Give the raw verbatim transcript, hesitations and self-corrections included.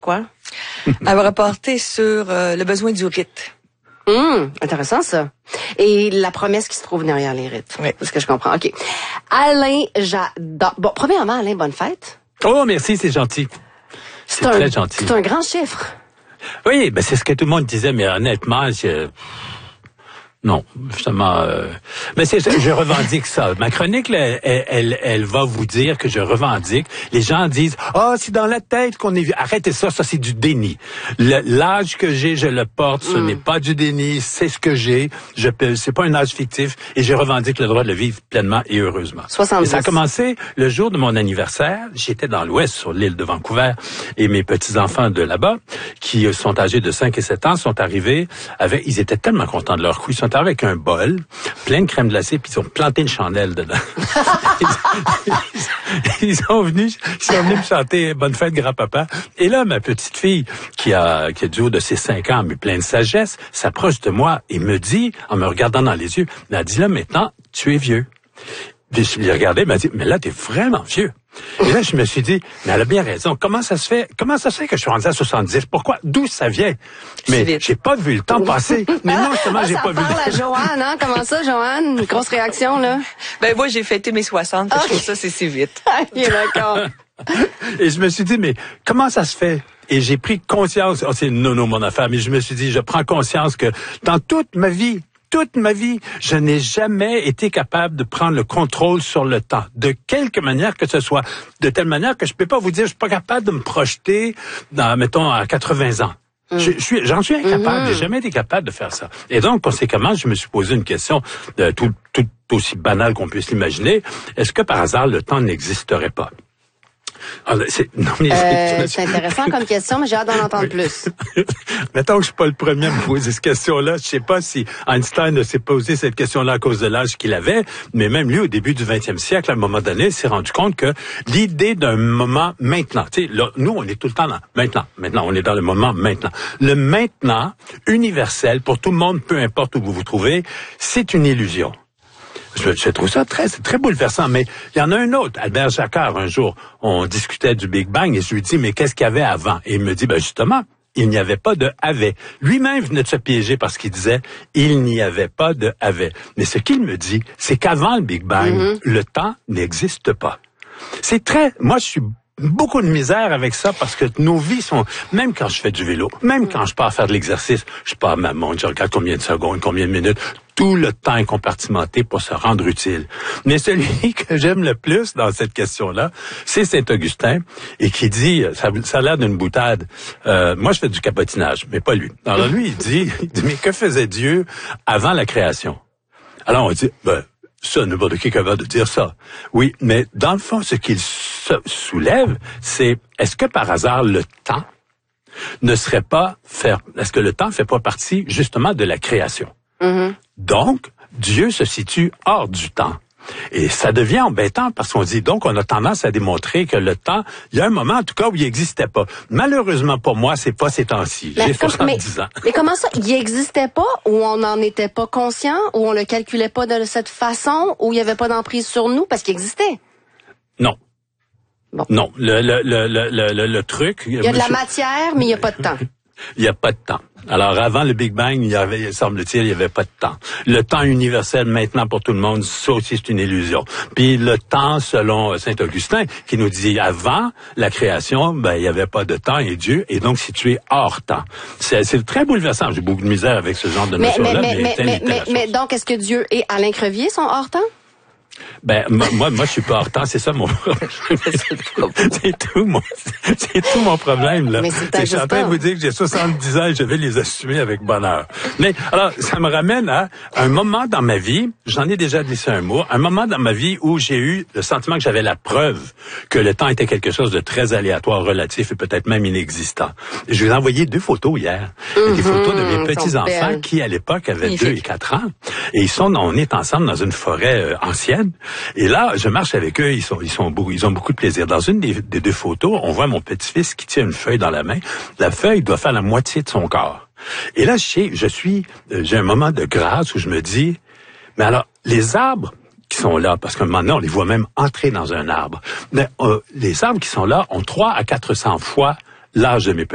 Quoi? Elle va reporter sur euh, le besoin du rite. Hum, intéressant ça. Et la promesse qui se trouve derrière les rites. Oui. C'est ce que je comprends. OK. Alain, j'adore. Bon, premièrement, Alain, bonne fête. Oh, merci, c'est gentil. C'est, c'est très gentil. C'est un grand chiffre. Oui, ben c'est ce que tout le monde disait, mais honnêtement, je... Non, justement, euh, mais c'est, je revendique ça. Ma chronique, là, elle, elle, elle va vous dire que je revendique. Les gens disent, ah, oh, c'est dans la tête qu'on est. Arrêtez ça, ça c'est du déni. Le, l'âge que j'ai, je le porte. Ce mm. n'est pas du déni, c'est ce que j'ai. Je peux, c'est pas un âge fictif, et je revendique le droit de le vivre pleinement et heureusement. soixante-dix. Et ça a commencé le jour de mon anniversaire. J'étais dans l'Ouest, sur l'île de Vancouver, et mes petits enfants de là-bas, qui sont âgés de cinq et sept ans, sont arrivés avec. Ils étaient tellement contents de leur coup. Ils sont avec un bol plein de crème glacée, puis ils ont planté une chandelle dedans. ils, ils sont venus, ils sont venus me chanter Bonne fête, grand-papa. Et là, ma petite fille, qui a, qui a du haut de ses cinq ans, mais pleine de sagesse, s'approche de moi et me dit, en me regardant dans les yeux, elle a dit, là, maintenant, tu es vieux. Puis je l'ai regardé, elle m'a dit, mais là, t'es vraiment vieux. Et là, je me suis dit, mais elle a bien raison. Comment ça se fait, comment ça se fait que je suis rendu à soixante-dix? Pourquoi? D'où ça vient? Mais j'ai pas vu le temps passer. Mais non, justement, ah, j'ai pas vu le temps. Ça parle à Joanne, hein? Comment ça, Joanne? Une grosse réaction, là? Ben, moi, j'ai fêté mes soixante. Okay. Je trouve ça, c'est si vite. OK, d'accord. Et je me suis dit, mais comment ça se fait? Et j'ai pris conscience, oh, c'est non, non, mon affaire, mais je me suis dit, je prends conscience que dans toute ma vie, toute ma vie, je n'ai jamais été capable de prendre le contrôle sur le temps, de quelque manière que ce soit, de telle manière que je peux pas vous dire, je suis pas capable de me projeter dans, mettons, à quatre-vingts ans. Mm. Je, je suis, j'en suis incapable, mm-hmm. j'ai jamais été capable de faire ça. Et donc, conséquemment, je me suis posé une question de tout, tout aussi banale qu'on puisse l'imaginer. Est-ce que par hasard, le temps n'existerait pas? Alors, c'est, non, mais euh, c'est intéressant comme question, mais j'ai hâte d'en entendre plus. Mettons que je suis pas le premier à me poser cette question-là. Je sais pas si Einstein s'est posé cette question-là à cause de l'âge qu'il avait, mais même lui, au début du vingtième siècle, à un moment donné, s'est rendu compte que l'idée d'un moment maintenant, tu sais, là, nous, on est tout le temps dans maintenant. Maintenant, on est dans le moment maintenant. Le maintenant, universel, pour tout le monde, peu importe où vous vous trouvez, c'est une illusion. Je, je trouve ça très, c'est très bouleversant, mais il y en a un autre, Albert Jacquard, un jour, on discutait du Big Bang et je lui dis, mais qu'est-ce qu'il y avait avant? Et il me dit, ben justement, il n'y avait pas de avait. Lui-même venait de se piéger parce qu'il disait, il n'y avait pas de avait. Mais ce qu'il me dit, c'est qu'avant le Big Bang, mm-hmm. le temps n'existe pas. C'est très, moi je suis beaucoup de misère avec ça parce que nos vies sont, même quand je fais du vélo, même quand je pars faire de l'exercice, je pars à ma montre, je regarde combien de secondes, combien de minutes, tout le temps est compartimenté pour se rendre utile. Mais celui que j'aime le plus dans cette question-là, c'est Saint-Augustin, et qui dit, ça, ça a l'air d'une boutade, euh, moi je fais du capotinage, mais pas lui. Alors lui, il dit, il dit, mais que faisait Dieu avant la création? Alors on dit, ben, ça, n'importe qui est capable de dire ça. Oui, mais dans le fond, ce qu'il soulève, c'est, est-ce que par hasard, le temps ne serait pas faire, est-ce que le temps ne fait pas partie, justement, de la création? Mm-hmm. Donc, Dieu se situe hors du temps. Et ça devient embêtant parce qu'on dit, donc, on a tendance à démontrer que le temps, il y a un moment, en tout cas, où il n'existait pas. Malheureusement, pour moi, c'est pas ces temps-ci. J'ai soixante-dix ans. Mais comment ça? Il n'existait pas, ou on n'en était pas conscient, ou on le calculait pas de cette façon, ou il n'y avait pas d'emprise sur nous, parce qu'il existait? Non. Bon. Non. Le, le, le, le, le, le truc... Il y a de la matière, mais il n'y a pas de temps. Il n'y a pas de temps. Alors, avant le Big Bang, il y avait, semble-t-il, il n'y avait pas de temps. Le temps universel, maintenant, pour tout le monde, ça aussi, c'est une illusion. Puis le temps, selon Saint-Augustin, qui nous dit, avant la création, ben, il n'y avait pas de temps et Dieu est donc situé hors temps. C'est, c'est très bouleversant. J'ai beaucoup de misère avec ce genre de notion-là. Mais, mais, mais, mais, mais, mais, mais donc, est-ce que Dieu et Alain Crevier sont hors temps? Ben moi moi je suis pas hors temps, c'est ça mon problème. c'est tout mon c'est tout mon problème là. Mais c'est je suis en train de vous dire que j'ai soixante-dix ans et je vais les assumer avec bonheur. Mais alors ça me ramène à un moment dans ma vie, j'en ai déjà glissé un mot, un moment dans ma vie où j'ai eu le sentiment que j'avais la preuve que le temps était quelque chose de très aléatoire, relatif et peut-être même inexistant. Et je vous ai envoyé deux photos hier, mm-hmm, des photos de mes petits enfants qui à l'époque avaient deux et quatre ans et ils sont on est ensemble dans une forêt euh, ancienne. Et là, je marche avec eux, ils sont, ils sont beaux, ils ont beaucoup de plaisir. Dans une des, des deux photos, on voit mon petit-fils qui tient une feuille dans la main. La feuille doit faire la moitié de son corps. Et là, je sais, je suis, j'ai un moment de grâce où je me dis, mais alors, les arbres qui sont là, parce qu'à un moment donné, on les voit même entrer dans un arbre. Mais euh, les arbres qui sont là ont trois à quatre cents fois l'âge de mes